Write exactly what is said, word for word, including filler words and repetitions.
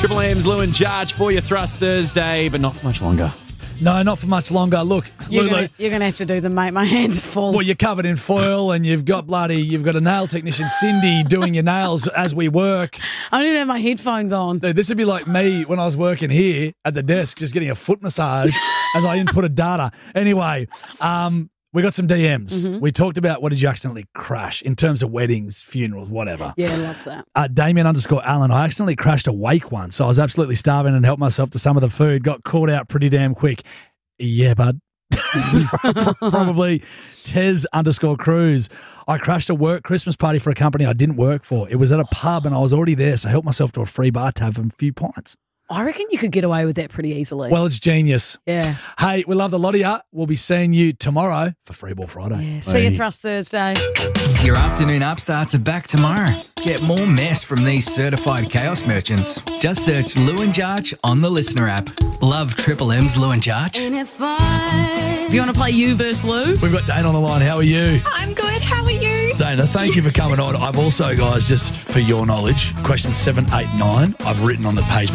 Triple M's Lou and Jarch for your Thrust Thursday, but not for much longer. No, not for much longer. Look, You're Lulu. gonna, you're gonna have to do them, mate. My hands are full. Well, you're covered in foil, and you've got bloody, you've got a nail technician, Cindy, doing your nails as we work. I don't even have my headphones on. No, this would be like me when I was working here at the desk, just getting a foot massage as I inputted data. Anyway, um, we got some D Ms. Mm-hmm. We talked about what did you accidentally crash in terms of weddings, funerals, whatever. Yeah, I love that. Uh, Damien underscore Allen, I accidentally crashed a wake once, so I was absolutely starving and helped myself to some of the food. Got caught out pretty damn quick. Yeah, bud. Probably Tez underscore Cruz. I crashed a work Christmas party for a company I didn't work for. It was at a pub and I was already there, so I helped myself to a free bar tab and a few pints. I reckon you could get away with that pretty easily. Well, it's genius. yeah. Hey, we love the lot of you. We'll be seeing you tomorrow for Free Ball Friday. yeah. See you Hey. Thrust Thursday. Your afternoon upstarts are back tomorrow. Get more mess from these certified chaos merchants. Just search Lou and Jarch on the Listener app. Love Triple M's Lou and Jarch. If you want to play you versus Lou, We've got Dana on the line. How are you? I'm good. How are you? Dana, thank you for coming on. I've also, guys, just for your knowledge, question seven, eight, nine, I've written on the page.